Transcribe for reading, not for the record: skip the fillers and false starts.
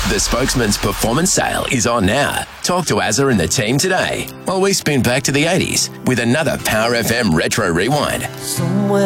The Spokesman's performance sale is on now. Talk to Azza and the team today while we spin back to the 80s with another Power FM Retro Rewind. Somewhere